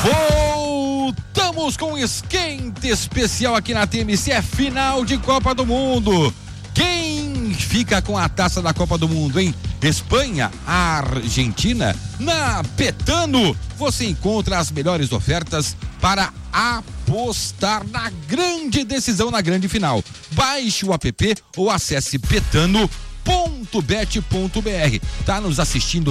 Voltamos com um esquente especial aqui na TMC, é final de Copa do Mundo. Quem fica com a taça da Copa do Mundo, hein? Espanha, Argentina? Na Betano você encontra as melhores ofertas para apostar na grande decisão, na grande final. Baixe o app ou acesse betano.bet.br. Tá nos assistindo